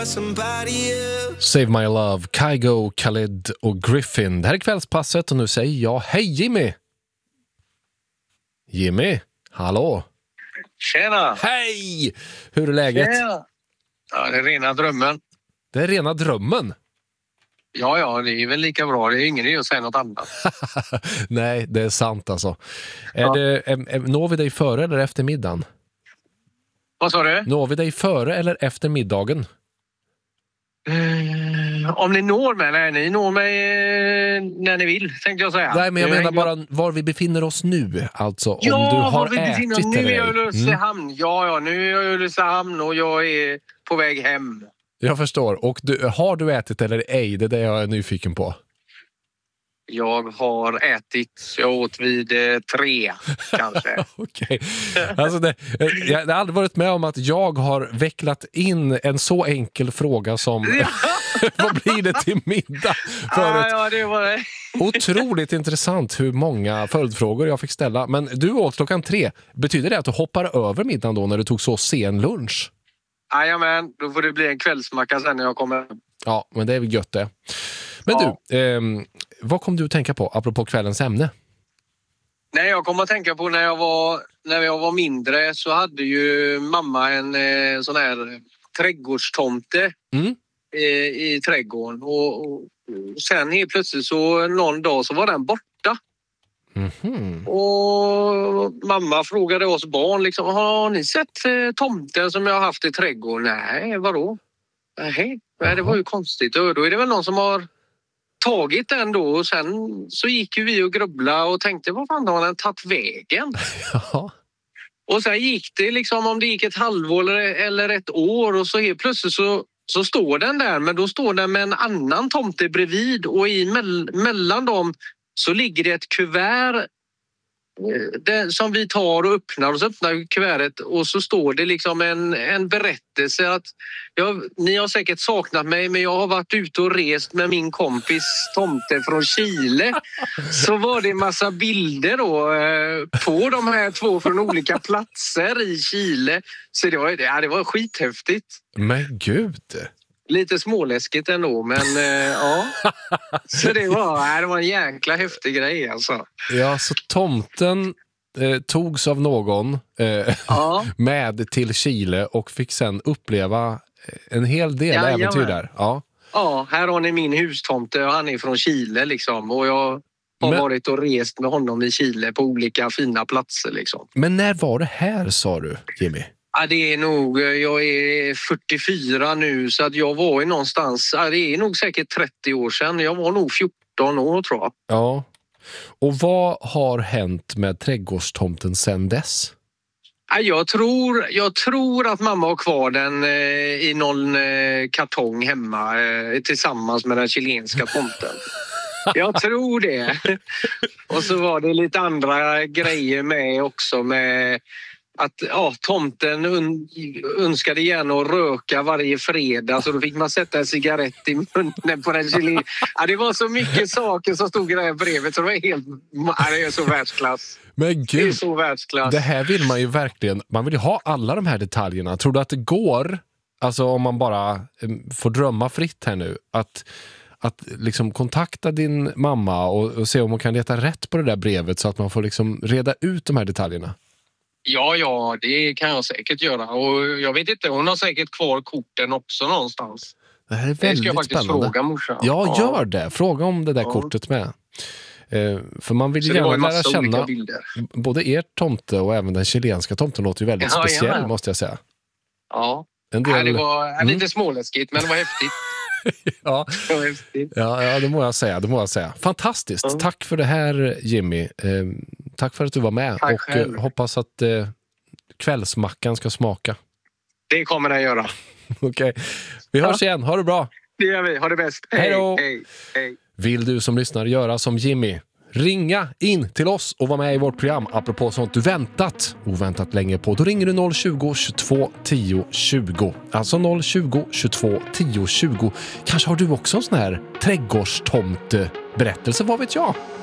Save My Love, Kygo, Khaled och Griffin. Det här är kvällspasset och nu säger jag hej Jimmy! Jimmy, hallå! Tjena! Hej! Hur är läget? Tjena. Ja, det är rena drömmen. Det är rena drömmen? Ja, det är väl lika bra. Det är ingen idé att säga något annat. Nej, det är sant alltså. Ja. Når vi dig före eller efter middagen? Vad sa du? Når vi dig före eller efter middagen? Om ni når mig? Nej, ni når mig när ni vill, tänkte jag säga. Nej, men jag menar bara var vi befinner oss nu. Alltså, om du har ätit nu är jag i eller Ulricehamn. Ja, nu är jag i Ulricehamn och jag är på väg hem. Jag förstår. Och har du ätit eller ej? Det är det jag är nyfiken på. Jag har ätit. Jag åt vid 3, kanske. Okej. Alltså jag har aldrig varit med om att jag har vecklat in en så enkel fråga som vad blir det till middag? Ja, det var det. Otroligt intressant hur många följdfrågor jag fick ställa. Men du åt klockan 3. Betyder det att du hoppar över middagen då när du tog så sen lunch? Jajamän, då får det bli en kvällsmacka sen när jag kommer. Ja, men det är väl gött det. Men du, vad kom du att tänka på apropå kvällens ämne? Nej, jag kom att tänka på när jag var mindre så hade ju mamma en sån här trädgårdstomte i trädgården. Och sen helt plötsligt så någon dag så var den borta. Mm-hmm. Och mamma frågade oss barn liksom, har ni sett tomten som jag har haft i trädgården? Nej, vadå? Nej, det var ju konstigt. Och då är det väl någon som har tagit den då och sen så gick ju vi och grubblade och tänkte vad fan har den tagit vägen? Ja. Och sen gick det liksom om det gick ett halvår eller ett år och så helt plötsligt så står den där, men då står den med en annan tomte bredvid och mellan dem så ligger det ett kuvert som vi tar och öppnar och så öppnar kuvertet och så står det liksom en berättelse att ni har säkert saknat mig men jag har varit ute och rest med min kompis tomte från Chile. Så var det en massa bilder då på de här 2 från olika platser i Chile. Så det var skithäftigt. Men gud! Lite småläskigt ändå, men ja. Så det var en jäkla häftig grej alltså. Ja, så tomten togs av någon med till Chile och fick sen uppleva en hel del äventyr där. Ja, här har ni min hustomte och han är från Chile liksom. Och jag har varit och rest med honom i Chile på olika fina platser liksom. Men när var det här, sa du, Jimmy? Ja, det är nog, jag är 44 nu så att jag var någonstans, det är nog säkert 30 år sedan. Jag var nog 14 år tror jag. Ja, och vad har hänt med trädgårdstomten sedan dess? Jag tror att mamma har kvar den i någon kartong hemma tillsammans med den chilenska tomten. Jag tror det. Och så var det lite andra grejer med också med att tomten önskade gärna att röka varje fredag så då fick man sätta en cigarett i munnen på den chilin. Det var så mycket saker som stod i det här brevet så det är så världsklass. Men gud, det är så världsklass. Det här vill man ju verkligen, man vill ju ha alla de här detaljerna. Tror du att det går, alltså om man bara får drömma fritt här nu, att liksom kontakta din mamma och se om hon kan leta rätt på det där brevet så att man får liksom reda ut de här detaljerna? Ja, det kan jag säkert göra. Och jag vet inte, hon har säkert kvar korten också någonstans. Det här är väldigt ska jag faktiskt spännande. Fråga morsan. Ja, gör det. Fråga om det där kortet med. För man vill ju gärna lära känna både er tomte och även den chilenska tomten låter ju väldigt speciell, måste jag säga. Ja, det var lite småläskigt, men det var häftigt. Ja, det må jag säga. Fantastiskt. Tack för det här, Jimmy. Tack för att du var med. Tack och själv. Hoppas att kvällsmackan ska smaka. Det kommer den göra. Okej. Vi hörs igen. Ha det bra. Det gör vi. Ha det bäst. Hej då. Hej. Vill du som lyssnar göra som Jimmy? Ringa in till oss och vara med i vårt program apropå sånt du oväntat länge på. Då ringer du 020 22 10 20. Alltså 020 22 10 20. Kanske har du också en sån här trädgårdstomte berättelse, vad vet jag?